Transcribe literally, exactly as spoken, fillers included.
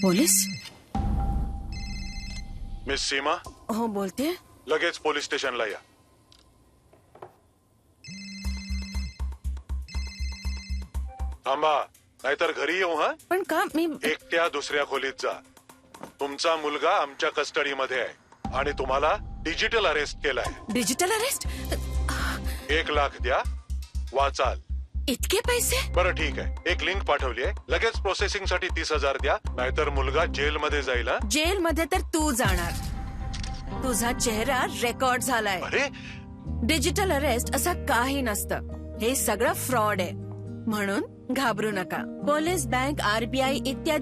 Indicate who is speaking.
Speaker 1: Police?
Speaker 2: Miss सीमा,
Speaker 1: हो बोलते.
Speaker 2: लगेच पोलीस स्टेशनला या. थांबा, नाहीतर घरी येऊ. हा,
Speaker 1: पण का? मी
Speaker 2: एकट्या दुसऱ्या खोलीत जा. तुमचा मुलगा आमच्या कस्टडीमध्ये आहे आणि तुम्हाला डिजिटल अरेस्ट केलाय.
Speaker 1: Digital arrest?
Speaker 2: एक लाख द्या, वाचाल.
Speaker 1: इतके पैसे?
Speaker 2: बरं ठीक आहे, एक लिंक पाठवली आहे, लगेच प्रोसेसिंग साठी तीस हजार द्या, नाहीतर मुलगा जेल मध्ये जाईल.
Speaker 1: जेल मध्ये तर तू जाणार. तुझा चेहरा रेकॉर्ड झालाय.
Speaker 2: अरे,
Speaker 1: डिजिटल अरेस्ट असं काही नसतं. हे सगळं फ्रॉड आहे. म्हणून घाबरू नका. पोलीस, बँक, आरबीआय इत्यादी